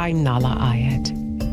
I'm Nahlah Ayed.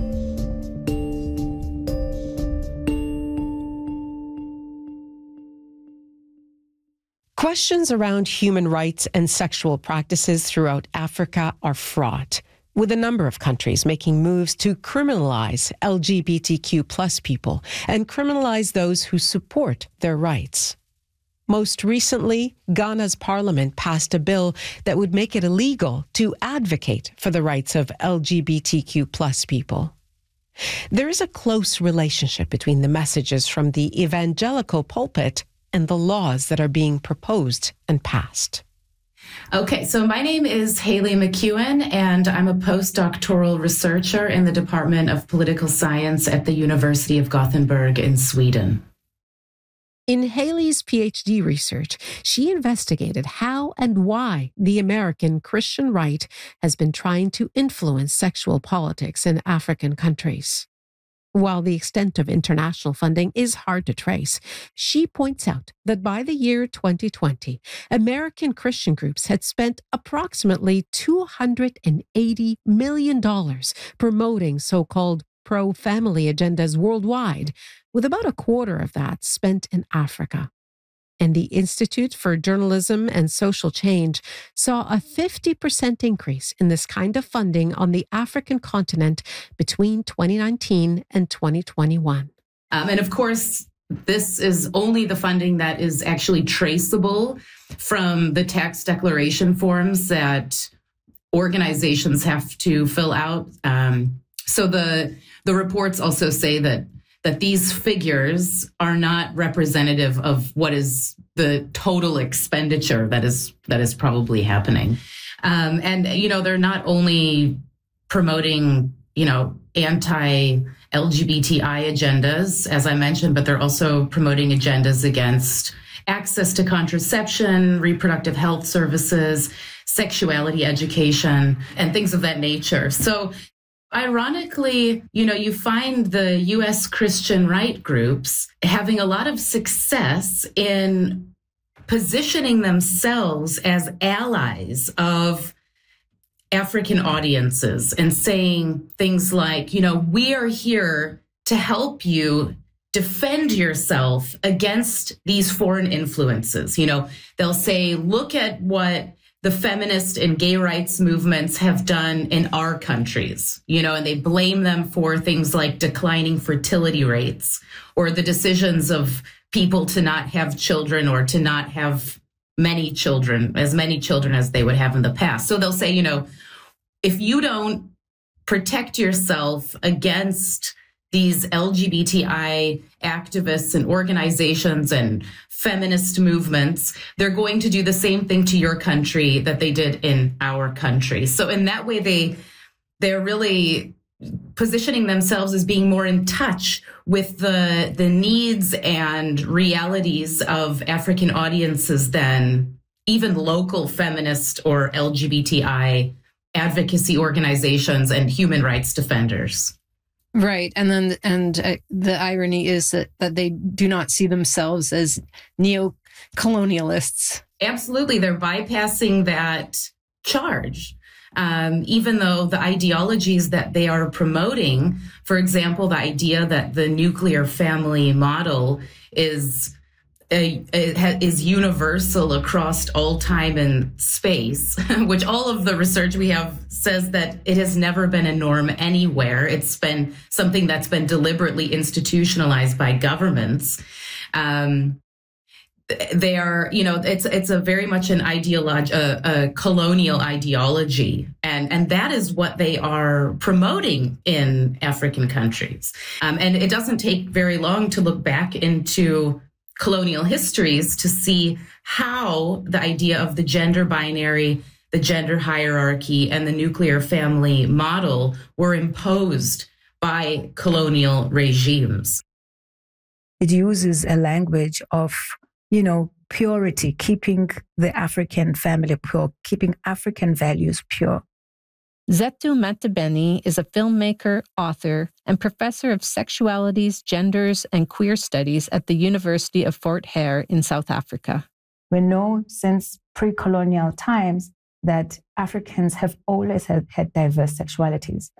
Questions around human rights and sexual practices throughout Africa are fraught, with a number of countries making moves to criminalize LGBTQ plus people and criminalize those who support their rights. Most recently, Ghana's parliament passed a bill that would make it illegal to advocate for the rights of LGBTQ plus people. There is a close relationship between the messages from the evangelical pulpit and the laws that are being proposed and passed. Okay, so my name is Haley McEwen, and I'm a postdoctoral researcher in the Department of Political Science at the University of Gothenburg in Sweden. In Haley's PhD research, she investigated how and why the American Christian right has been trying to influence sexual politics in African countries. While the extent of international funding is hard to trace, she points out that by the year 2020, American Christian groups had spent approximately $280 million promoting so-called pro-family agendas worldwide, with about a quarter of that spent in Africa. And the Institute for Journalism and Social Change saw a 50% increase in this kind of funding on the African continent between 2019 and 2021. And of course, this is only the funding that is actually traceable from the tax declaration forms that organizations have to fill out. So the reports also say that these figures are not representative of what is the total expenditure that is probably happening. And, they're not only promoting, anti-LGBTI agendas, as I mentioned, but they're also promoting agendas against access to contraception, reproductive health services, sexuality education, and things of that nature. So ironically, you find the U.S. Christian right groups having a lot of success in positioning themselves as allies of African audiences and saying things like, we are here to help you defend yourself against these foreign influences. They'll say, look at what the feminist and gay rights movements have done in our countries, and they blame them for things like declining fertility rates or the decisions of people to not have children or to not have as many children as they would have in the past. So they'll say, if you don't protect yourself against these LGBTI activists and organizations and feminist movements, they're going to do the same thing to your country that they did in our country. So in that way, they're really positioning themselves as being more in touch with the needs and realities of African audiences than even local feminist or LGBTI advocacy organizations and human rights defenders. Right. And the irony is that they do not see themselves as neo-colonialists. Absolutely. They're bypassing that charge. Even though the ideologies that they are promoting, for example, the idea that the nuclear family model is universal across all time and space, which all of the research we have says that it has never been a norm anywhere. It's been something that's been deliberately institutionalized by governments. They are, it's a very much an a colonial ideology. And that is what they are promoting in African countries. And it doesn't take very long to look back into colonial histories to see how the idea of the gender binary, the gender hierarchy, and the nuclear family model were imposed by colonial regimes. It uses a language of, purity, keeping the African family pure, keeping African values pure. Zethu Matebeni is a filmmaker, author, and professor of sexualities, genders, and queer studies at the University of Fort Hare in South Africa. We know since pre-colonial times that Africans have always had diverse sexualities.